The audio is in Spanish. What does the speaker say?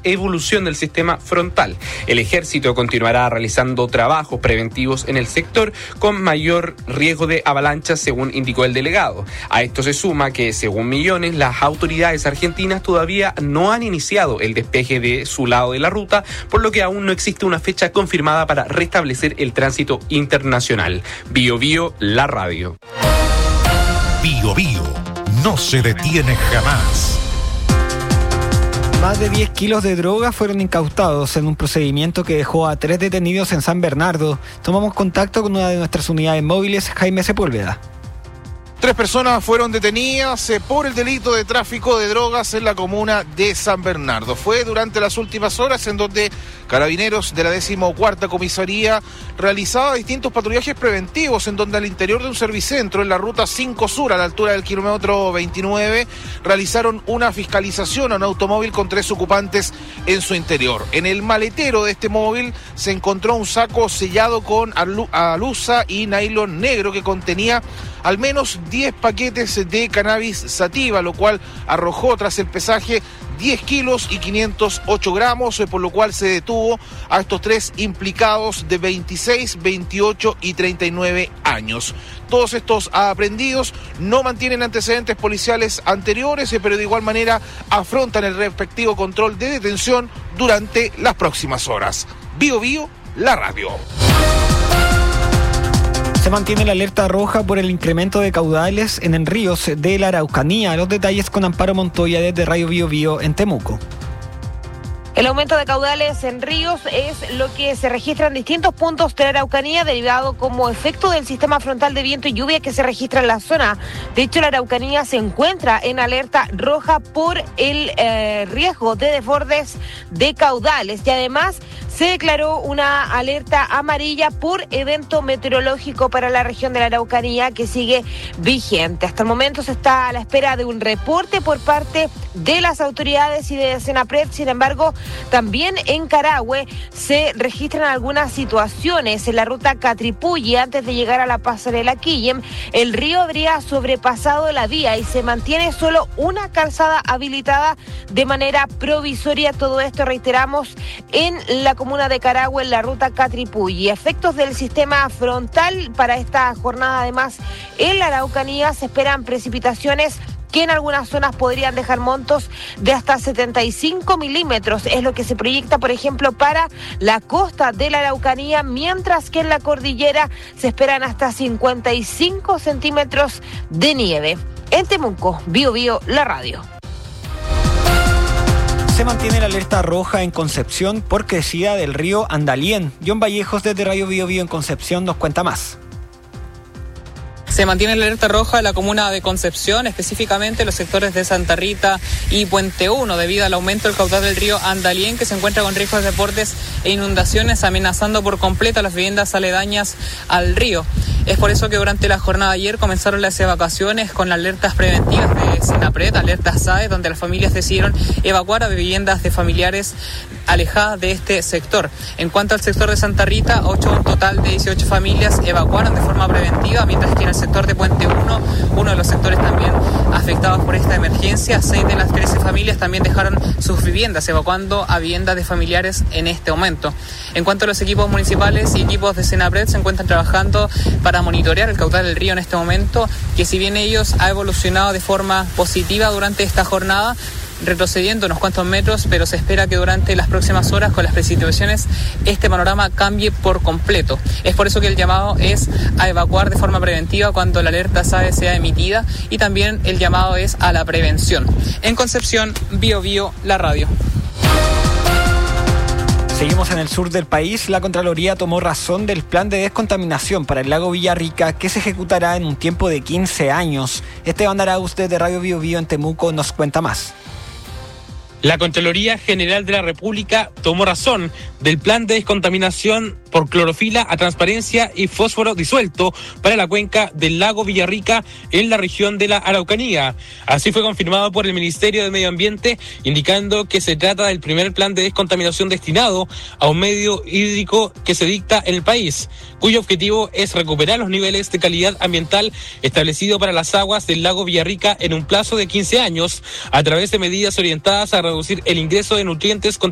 evolución del sistema frontal. El ejército continuará realizando trabajos preventivos en el sector con mayor riesgo de avalanchas, según indicó el delegado. A esto se suma que, según Millones, las autoridades argentinas todavía no han iniciado el despeje de su lado de la ruta, por lo que aún no existe una fecha confirmada para restablecer el tránsito internacional. Bío Bío, la radio. Bío Bío no se detiene jamás. Más de 10 kilos de droga fueron incautados en un procedimiento que dejó a 3 detenidos en San Bernardo. Tomamos contacto con una de nuestras unidades móviles, Jaime Sepúlveda. 3 personas fueron detenidas por el delito de tráfico de drogas en la comuna de San Bernardo. Fue durante las últimas horas en donde Carabineros de la 14ª Comisaría realizaba distintos patrullajes preventivos, en donde al interior de un servicentro en la ruta 5 Sur, a la altura del kilómetro 29, realizaron una fiscalización a un automóvil con 3 ocupantes en su interior. En el maletero de este móvil se encontró un saco sellado con alusa y nylon negro que contenía al menos 10 paquetes de cannabis sativa, lo cual arrojó tras el pesaje 10 kilos y 508 gramos, por lo cual se detuvo a estos 3 implicados de 26, 28 y 39 años. Todos estos aprehendidos no mantienen antecedentes policiales anteriores, pero de igual manera afrontan el respectivo control de detención durante las próximas horas. Bío Bío, la radio. Se mantiene la alerta roja por el incremento de caudales en ríos de la Araucanía. Los detalles con Amparo Montoya desde Radio Bío Bío en Temuco. El aumento de caudales en ríos es lo que se registra en distintos puntos de la Araucanía, derivado como efecto del sistema frontal de viento y lluvia que se registra en la zona. De hecho, la Araucanía se encuentra en alerta roja por el riesgo de desbordes de caudales, y además se declaró una alerta amarilla por evento meteorológico para la región de la Araucanía, que sigue vigente. Hasta el momento se está a la espera de un reporte por parte de las autoridades y de Senapred. Sin embargo, también en Carahue se registran algunas situaciones. En la ruta Catripulli, antes de llegar a la pasarela Quillem, el río habría sobrepasado la vía y se mantiene solo una calzada habilitada de manera provisoria. Todo esto, reiteramos, en la comuna de Carahue, en la ruta Catripulli. Efectos del sistema frontal para esta jornada. Además, en la Araucanía se esperan precipitaciones que en algunas zonas podrían dejar montos de hasta 75 milímetros. Es lo que se proyecta, por ejemplo, para la costa de la Araucanía, mientras que en la cordillera se esperan hasta 55 centímetros de nieve. En Temuco, Bío Bío, la radio. Se mantiene la alerta roja en Concepción por crecida del río Andalién. John Vallejos desde Radio Bío Bío en Concepción nos cuenta más. Se mantiene la alerta roja en la comuna de Concepción, específicamente los sectores de Santa Rita y Puente 1, debido al aumento del caudal del río Andalién, que se encuentra con riesgos de desbordes e inundaciones, amenazando por completo a las viviendas aledañas al río. Es por eso que durante la jornada de ayer comenzaron las evacuaciones con alertas preventivas de Senapred, alertas SAE, donde las familias decidieron evacuar a viviendas de familiares alejadas de este sector. En cuanto al sector de Santa Rita, un total de 18 familias evacuaron de forma preventiva, mientras que en el sector de Puente 1, uno de los sectores también afectados por esta emergencia, 6 de las 13 familias también dejaron sus viviendas, evacuando a viviendas de familiares en este momento. En cuanto a los equipos municipales y equipos de Senapred, se encuentran trabajando para monitorear el caudal del río en este momento, que si bien ellos ha evolucionado de forma positiva durante esta jornada, retrocediendo unos cuantos metros, pero se espera que durante las próximas horas, con las precipitaciones, este panorama cambie por completo. Es por eso que el llamado es a evacuar de forma preventiva cuando la alerta SAE sea emitida, y también el llamado es a la prevención. En Concepción, Bío Bío, la radio. Seguimos en el sur del país. La Contraloría tomó razón del plan de descontaminación para el lago Villarrica, que se ejecutará en un tiempo de 15 años. Esteban Arauz desde Radio Bío Bío en Temuco nos cuenta más. La Contraloría General de la República tomó razón del plan de descontaminación por clorofila a transparencia y fósforo disuelto para la cuenca del lago Villarrica en la región de la Araucanía. Así fue confirmado por el Ministerio de Medio Ambiente, indicando que se trata del primer plan de descontaminación destinado a un medio hídrico que se dicta en el país, cuyo objetivo es recuperar los niveles de calidad ambiental establecido para las aguas del lago Villarrica en un plazo de 15 años, a través de medidas orientadas a reducir el ingreso de nutrientes